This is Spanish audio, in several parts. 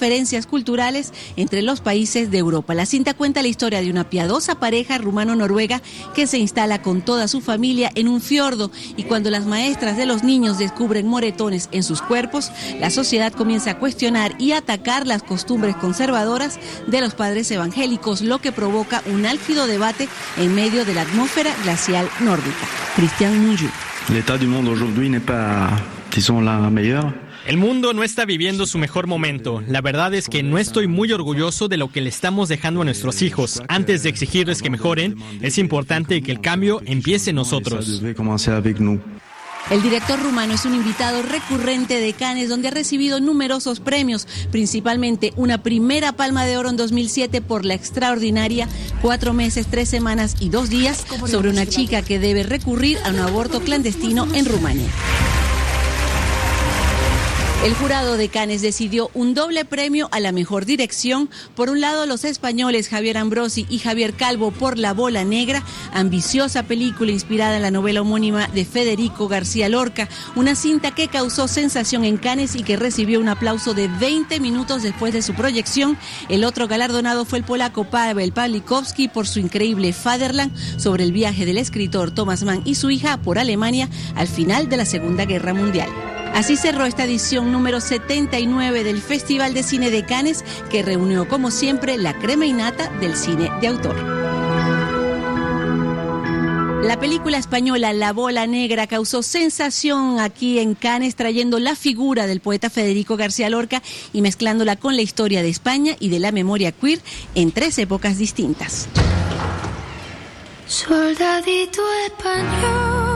diferencias culturales entre los países de Europa. La cinta cuenta la historia de una piadosa pareja rumano-noruega que se instala con toda su familia en un fiordo, y cuando las maestras de los niños descubren moretones en sus cuerpos, la sociedad comienza a cuestionar y atacar las costumbres conservadoras de los padres evangélicos, lo que provoca un álgido debate en medio de la atmósfera glacial nórdica. Christian Mungiu. L'état du monde aujourd'hui n'est pas, disons, la meilleure. El mundo no está viviendo su mejor momento. La verdad es que no estoy muy orgulloso de lo que le estamos dejando a nuestros hijos. Antes de exigirles que mejoren, es importante que el cambio empiece en nosotros. El director rumano es un invitado recurrente de Cannes, donde ha recibido numerosos premios, principalmente una primera Palma de Oro en 2007 por la extraordinaria 4 meses, 3 semanas y 2 días sobre una chica que debe recurrir a un aborto clandestino en Rumania. El jurado de Cannes decidió un doble premio a la mejor dirección. Por un lado, los españoles Javier Ambrosi y Javier Calvo por La Bola Negra, ambiciosa película inspirada en la novela homónima de Federico García Lorca, una cinta que causó sensación en Cannes y que recibió un aplauso de 20 minutos después de su proyección. El otro galardonado fue el polaco Paweł Pawlikowski por su increíble Fatherland, sobre el viaje del escritor Thomas Mann y su hija por Alemania al final de la Segunda Guerra Mundial. Así cerró esta edición número 79 del Festival de Cine de Cannes, que reunió como siempre la crema innata del cine de autor. La película española La Bola Negra causó sensación aquí en Cannes, trayendo la figura del poeta Federico García Lorca y mezclándola con la historia de España y de la memoria queer en 3 épocas distintas. Soldadito español.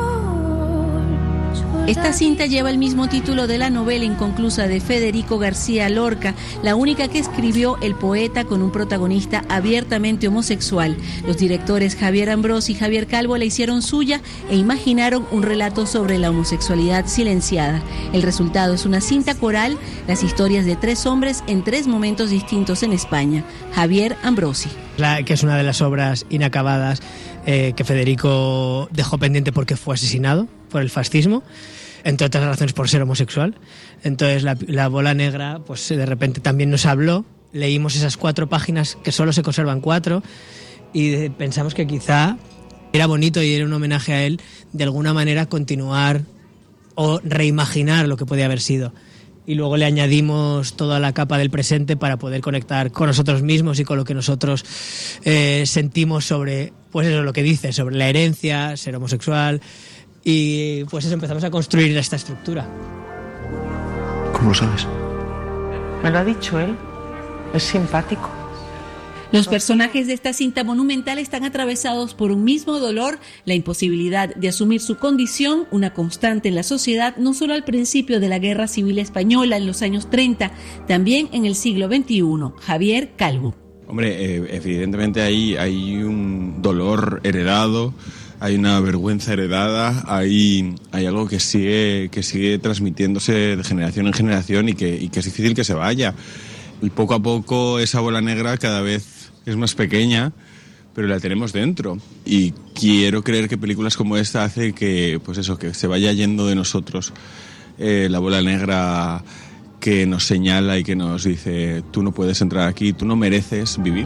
Esta cinta lleva el mismo título de la novela inconclusa de Federico García Lorca, la única que escribió el poeta, con un protagonista abiertamente homosexual. Los directores Javier Ambrosi y Javier Calvo la hicieron suya e imaginaron un relato sobre la homosexualidad silenciada. El resultado es una cinta coral, las historias de 3 hombres en 3 momentos distintos en España. Javier Ambrosi. Que es una de las obras inacabadas que Federico dejó pendiente porque fue asesinado por el fascismo, entre otras razones por ser homosexual. Entonces la Bola Negra, pues de repente también nos habló, leímos esas 4 páginas, que solo se conservan 4, y pensamos que quizá era bonito y era un homenaje a él, de alguna manera continuar o reimaginar lo que podía haber sido. Y luego le añadimos toda la capa del presente para poder conectar con nosotros mismos y con lo que nosotros sentimos sobre, pues eso, lo que dice, sobre la herencia, ser homosexual, y pues eso, empezamos a construir esta estructura. ¿Cómo lo sabes? Me lo ha dicho él, es simpático. Los personajes de esta cinta monumental están atravesados por un mismo dolor, la imposibilidad de asumir su condición, una constante en la sociedad, no solo al principio de la Guerra Civil Española en los años 30, también en el siglo XXI. Javier Calvo. Hombre, evidentemente hay un dolor heredado, hay una vergüenza heredada, hay algo que sigue transmitiéndose de generación en generación y que es difícil que se vaya. Y poco a poco esa bola negra cada vez es más pequeña, pero la tenemos dentro. Y quiero creer que películas como esta hace que, pues eso, que se vaya yendo de nosotros la bola negra que nos señala y que nos dice: tú no puedes entrar aquí, tú no mereces vivir.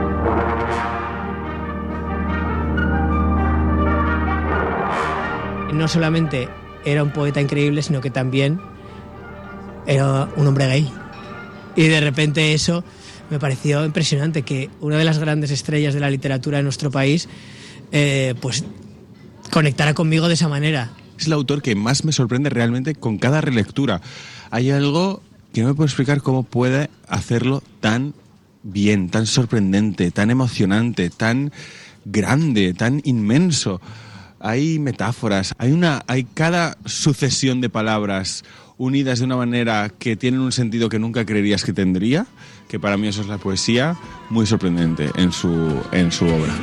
No solamente era un poeta increíble, sino que también era un hombre gay. Y de repente eso me pareció impresionante, que una de las grandes estrellas de la literatura de nuestro país pues conectara conmigo de esa manera. Es el autor que más me sorprende realmente con cada relectura. Hay algo que no me puedo explicar cómo puede hacerlo tan bien, tan sorprendente, tan emocionante, tan grande, tan inmenso. Hay metáforas, hay cada sucesión de palabras unidas de una manera que tienen un sentido que nunca creerías que tendría, que para mí eso es la poesía, muy sorprendente en su obra.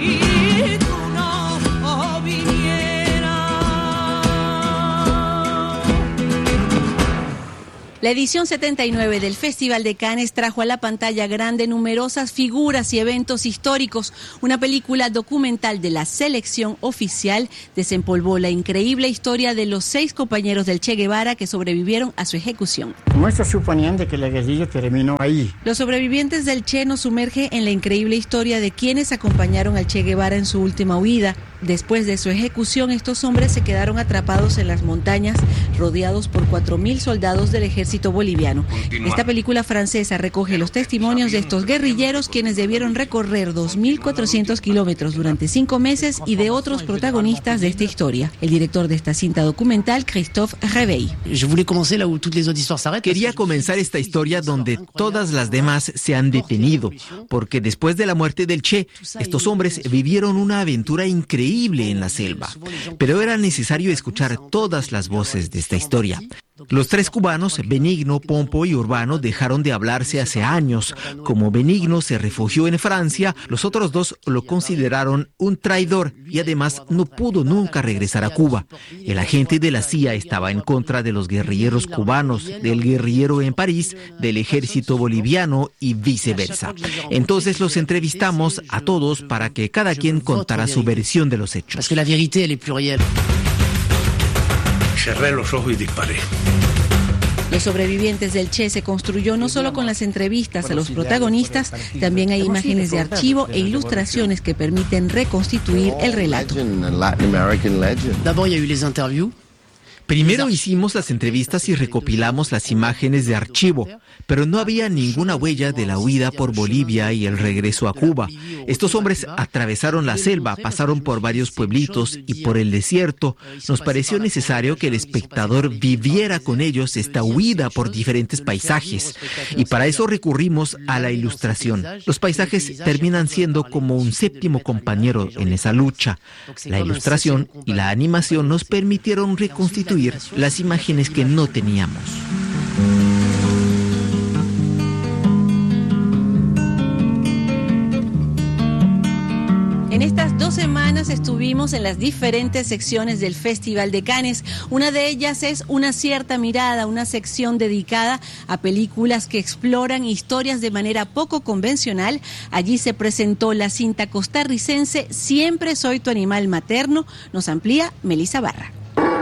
La edición 79 del Festival de Cannes trajo a la pantalla grande numerosas figuras y eventos históricos. Una película documental de la selección oficial desempolvó la increíble historia de los 6 compañeros del Che Guevara que sobrevivieron a su ejecución. Muchos suponían de que la guerrilla terminó ahí. Los sobrevivientes del Che nos sumerge en la increíble historia de quienes acompañaron al Che Guevara en su última huida. Después de su ejecución, estos hombres se quedaron atrapados en las montañas, rodeados por 4.000 soldados del ejército boliviano. Esta película francesa recoge los testimonios de estos guerrilleros, quienes debieron recorrer 2.400 kilómetros durante 5 meses, y de otros protagonistas de esta historia. El director de esta cinta documental, Christophe Réveil. Quería comenzar esta historia donde todas las demás se han detenido, porque después de la muerte del Che, estos hombres vivieron una aventura increíble en la selva, pero era necesario escuchar todas las voces de esta historia. Los 3 cubanos, Benigno, Pompo y Urbano, dejaron de hablarse hace años. Como Benigno se refugió en Francia, los otros 2 lo consideraron un traidor y además no pudo nunca regresar a Cuba. El agente de la CIA estaba en contra de los guerrilleros cubanos, del guerrillero en París, del ejército boliviano y viceversa. Entonces los entrevistamos a todos para que cada quien contara su versión de los hechos. Cerré los ojos y disparé. Los sobrevivientes del Che se construyó no solo con las entrevistas a los protagonistas, también hay imágenes de archivo e ilustraciones que permiten reconstituir el relato. Primero hicimos las entrevistas y recopilamos las imágenes de archivo, pero no había ninguna huella de la huida por Bolivia y el regreso a Cuba. Estos hombres atravesaron la selva, pasaron por varios pueblitos y por el desierto. Nos pareció necesario que el espectador viviera con ellos esta huida por diferentes paisajes, y para eso recurrimos a la ilustración. Los paisajes terminan siendo como un 7º compañero en esa lucha. La ilustración y la animación nos permitieron reconstituir las imágenes que no teníamos. En estas 2 semanas estuvimos en las diferentes secciones del Festival de Cannes. Una de ellas es Una cierta mirada, una sección dedicada a películas que exploran historias de manera poco convencional. Allí se presentó la cinta costarricense Siempre soy tu animal materno. Nos amplía Melissa Barra.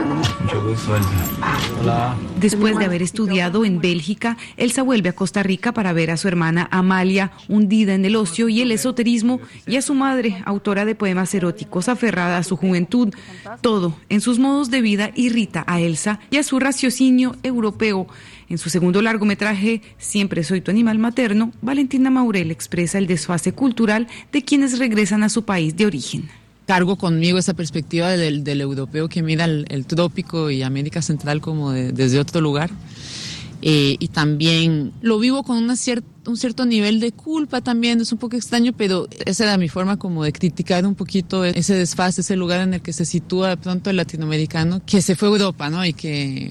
Después de haber estudiado en Bélgica, Elsa vuelve a Costa Rica para ver a su hermana Amalia, hundida en el ocio y el esoterismo, y a su madre, autora de poemas eróticos, aferrada a su juventud. Todo en sus modos de vida irrita a Elsa y a su raciocinio europeo. En su segundo largometraje, Siempre soy tu animal materno, Valentina Maurel expresa el desfase cultural de quienes regresan a su país de origen. Cargo conmigo esa perspectiva del europeo que mira el trópico y América Central como desde otro lugar. Y también lo vivo con un cierto nivel de culpa también, es un poco extraño, pero esa era mi forma como de criticar un poquito ese desfase, ese lugar en el que se sitúa de pronto el latinoamericano, que se fue a Europa, ¿no? Y que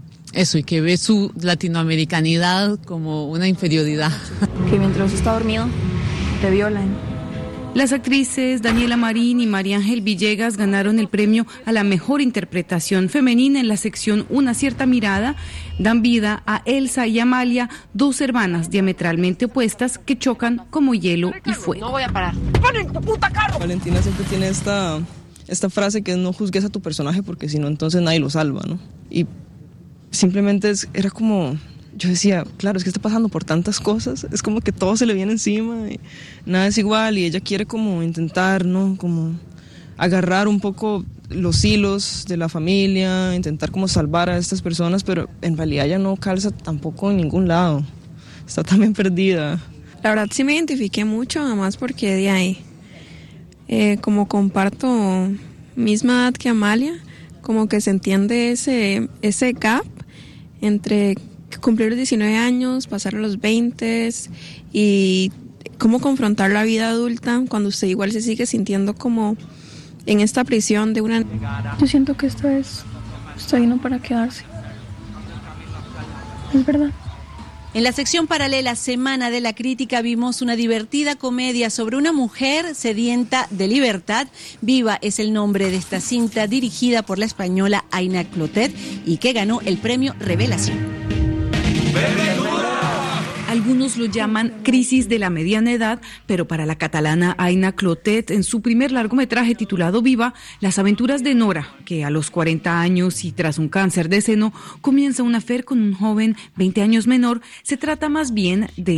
ve su latinoamericanidad como una inferioridad. Que mientras está dormido, te violan. Las actrices Daniela Marín y María Ángel Villegas ganaron el premio a la mejor interpretación femenina en la sección Una cierta mirada. Dan vida a Elsa y Amalia, 2 hermanas diametralmente opuestas que chocan como hielo y fuego. No voy a parar. ¡Ponen tu puta carro! Valentina siempre tiene esta frase que es: no juzgues a tu personaje porque si no entonces nadie lo salva, ¿no? Y simplemente era como... Yo decía, claro, es que está pasando por tantas cosas, es como que todo se le viene encima y nada es igual, y ella quiere como intentar, ¿no? Como agarrar un poco los hilos de la familia, intentar como salvar a estas personas, pero en realidad ella no calza tampoco en ningún lado, está también perdida. La verdad sí me identifiqué mucho, además porque de ahí, como comparto misma edad que Amalia, como que se entiende ese gap entre cumplir los 19 años, pasar a los 20 y cómo confrontar la vida adulta cuando usted igual se sigue sintiendo como en esta prisión de una... Yo siento que esto vino para quedarse. Es verdad. En la sección paralela Semana de la Crítica vimos una divertida comedia sobre una mujer sedienta de libertad. Viva es el nombre de esta cinta, dirigida por la española Aina Clotet y que ganó el premio Revelación. Algunos lo llaman crisis de la mediana edad, pero para la catalana Aina Clotet, en su primer largometraje titulado Viva, las aventuras de Nora, que a los 40 años y tras un cáncer de seno comienza un affair con un joven 20 años menor, se trata más bien de